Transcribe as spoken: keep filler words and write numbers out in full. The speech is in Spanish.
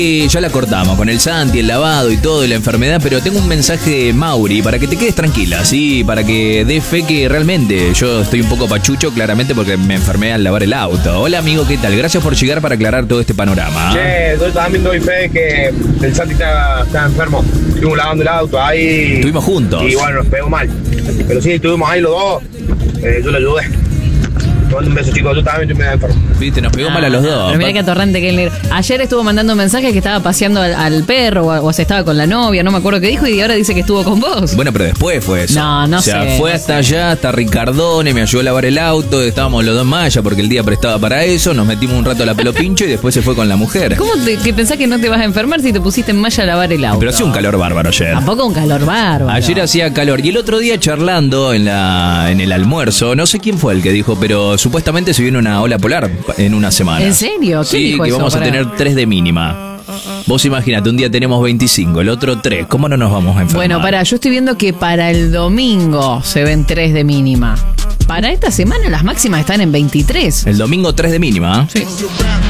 Eh, ya la cortamos con el Santi, el lavado y todo, y la enfermedad, pero tengo un mensaje de Mauri para que te quedes tranquila, ¿sí? Para que dé fe que realmente yo estoy un poco pachucho, claramente porque me enfermé al lavar el auto. Hola amigo, ¿qué tal? Gracias por llegar para aclarar todo este panorama. Che, yo también doy fe que el Santi está, está enfermo. Estuvimos lavando el auto ahí. Estuvimos juntos. Y bueno, nos pegó mal. Pero sí, estuvimos ahí los dos. Eh, yo le ayudé. Te mando un beso, chicos. Yo también estoy medio enfermo. Viste, nos pegó Ah, mal a los dos. Pero mira qué atorrante que él. Ayer estuvo mandando mensajes que estaba paseando al, al perro o, o se estaba con la novia, no me acuerdo qué dijo, y ahora dice que estuvo con vos. Bueno, pero después fue eso. No, no o sea, sé, fue no hasta sé. allá, hasta Ricardone, me ayudó a lavar el auto, estábamos los dos en malla porque el día prestaba para eso, nos metimos un rato a la pelo pincho y después se fue con la mujer. ¿Cómo te, que pensás que no te vas a enfermar si te pusiste en malla a lavar el auto? Pero hacía un calor bárbaro ayer. Tampoco un calor bárbaro. Ayer hacía calor y el otro día charlando en la en el almuerzo, no sé quién fue el que dijo, pero supuestamente se viene una ola polar en una semana. ¿En serio? ¿Quién Sí, dijo que eso? vamos Pará. a tener tres de mínima. Vos imagínate, un día tenemos veinticinco, el otro tres. ¿Cómo no nos vamos a enfermar? Bueno, para, yo estoy viendo que para el domingo se ven tres de mínima. Para esta semana las máximas están en veintitrés. El domingo tres de mínima. Sí.